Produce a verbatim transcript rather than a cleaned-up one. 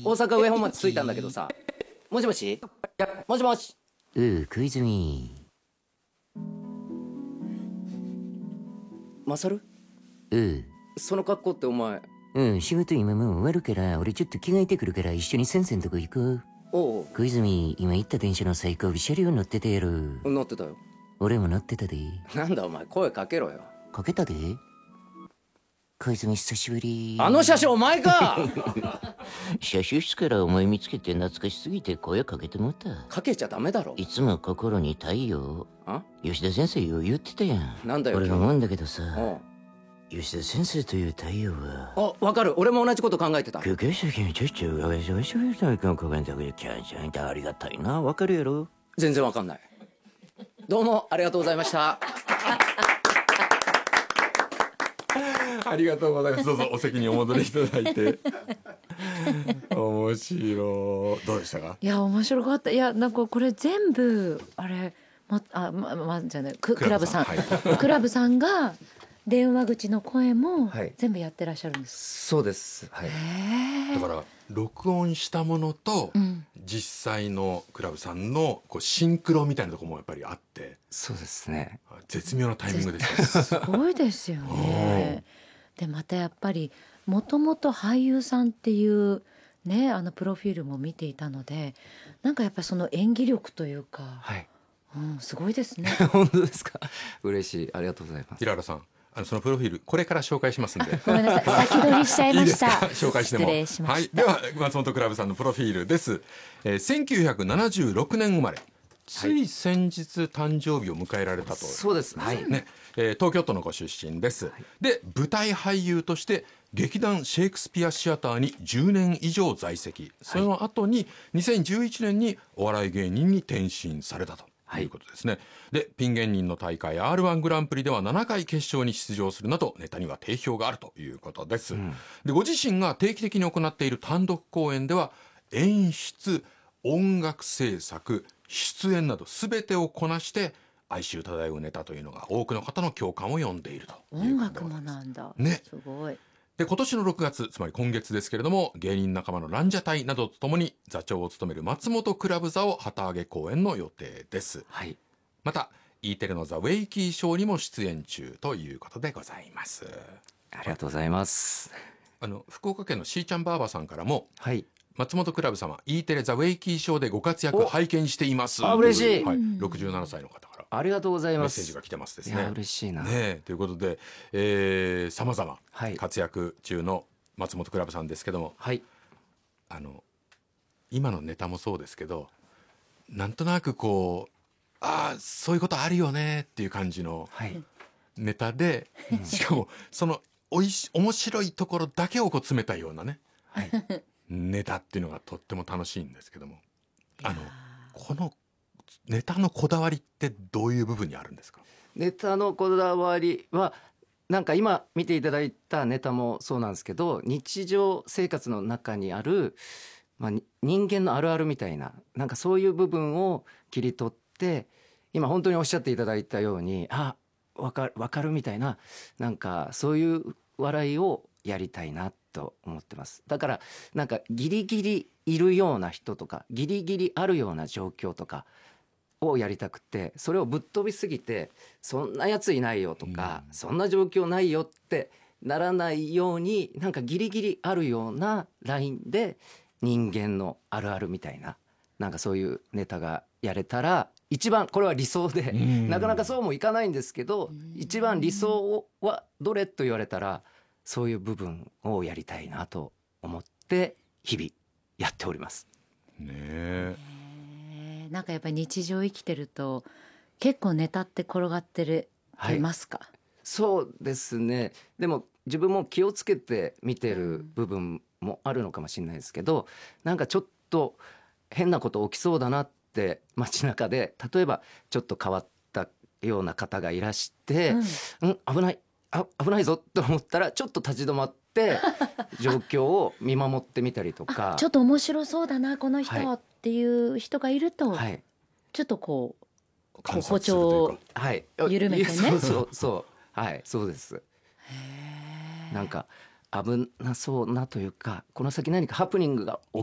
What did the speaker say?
大阪上本町着いたんだけどさ。もしもしもしもし。 うー小泉。 マサル、 うーその格好ってお前。 うん仕事今もう終わるから俺ちょっと着替えてくるから一緒に先生のとこ行こう。 おう。 小泉今行った電車の最後尾車両乗ってたやろ。 乗ってたよ。 俺も乗ってたで。 なんだお前、声かけろよ。 かけたで。小泉久しぶり。 あの車掌お前か。 車掌室からお前見つけて懐かしすぎて声かけてもった。 かけちゃダメだろ。 いつも心に太陽。 あ、 吉田先生よ言ってたやん。 なんだよ俺思うんだけどさ、 おう。 吉田先生という太陽はあ、わかる。俺も同じこと考えてた。 空間主義にちょっちょがしゃしゃしゃかかんだけどキャンちゃんってありがたいな。わかるやろ。 全然わかんない。どうもありがとうございました。 ありがとうございます。どうぞお席にお戻りいただいて。面白い。どうでしたか。 いや面白かった。いやなんかこれ全部あれまあままじゃないククラブさん、はい、クラブさんが電話口の声も全部やってらっしゃるんです。 そうです。はい。 だから録音したものと、 うん、 実際のクラブさんのこうシンクロみたいなところもやっぱりあって。 そうですね。 絶妙なタイミングですよ。 すごいですよね。でまたやっぱりもともと俳優さんっていうねあのプロフィールも見ていたので、なんかやっぱりその演技力というか、 はい、 うん、すごいですね。 本当ですか。嬉しい。ありがとうございます。 平原さん、あのそのプロフィールこれから紹介しますんで。 ごめんなさい、先取りしちゃいました。 いいですか、紹介しても。 失礼しました。 はい、では松本クラブさんのプロフィールです。えー、せんきゅうひゃくななじゅうろくねん生まれ。つい先日誕生日を迎えられたと。 そうです。はい。 ね、えー、東京都のご出身です。はい、で舞台俳優として劇団シェイクスピアシアターにじゅうねん以上在籍。その後ににせんじゅういちねんにお笑い芸人に転身されたと。ということですね。でピン芸人の大会 アールワン グランプリではななかい決勝に出場するなどネタには定評があるということです。うん、でご自身が定期的に行っている単独公演では演出、音楽制作、出演など全てをこなして哀愁漂うネタというのが多くの方の共感を呼んでいるということです。 音楽もなんだ。 ね。 すごい。 で今年のろくがつ、つまり今月ですけれども、芸人仲間のランジャタイなどとともに座長を務める松本クラブ座を旗揚げ公演の予定です。 はい、 また E テレのザ・ウェイキーショーにも出演中ということでございます。 ありがとうございます。 あの福岡県のしーちゃんばあばさんからも、 はい、 松本クラブ様 E テレザ・ウェイキーショーでご活躍拝見しています。 あ、嬉しい。 はい、ろくじゅうななさいの方からありがとうございます。 メッセージが来てますですね。 いや嬉しいな、 ね、ということで、えー、様々 はい活躍中の松本クラブさんですけども、 はい、 あの今のネタもそうですけど、なんとなくこうああそういうことあるよねっていう感じのネタで、はい、しかもそのおいし面白いところだけをこう詰めたようなね、はい、ネタっていうのがとっても楽しいんですけども、あのこのネタのこだわりってどういう部分にあるんですか。 ネタのこだわりはなんか今見ていただいたネタもそうなんですけど、日常生活の中にある、まあ、人間のあるあるみたいな、なんかそういう部分を切り取って、今本当におっしゃっていただいたように、あ、分かる、分かるみたいな、なんかそういう笑いをやりたいなと思ってます。だからなんかギリギリいるような人とかギリギリあるような状況とかをやりたくて、それをぶっ飛びすぎてそんなやついないよとか、うん、そんな状況ないよってならないように、なんかギリギリあるようなラインで人間のあるあるみたいな、なんかそういうネタがやれたら一番これは理想で、うん、なかなかそうもいかないんですけど、うん、一番理想はどれと言われたらそういう部分をやりたいなと思って日々やっておりますね。えなんかやっぱり日常生きてると結構ネタって転がってる、はい、ますか。 そうですね。でも自分も気をつけて見てる部分もあるのかもしれないですけど、なんかちょっと変なこと起きそうだなって街中で、例えばちょっと変わったような方がいらして、うん、うん、危ないあ危ないぞと思ったらちょっと立ち止まって状況を見守ってみたりとかちょっと面白そうだなこの人、はい、っていう人がいると、はい、ちょっとこう歩調を緩めてね、 そうそうそう、はい、そうです。へー、なんか危なそうなというか、この先何かハプニングが起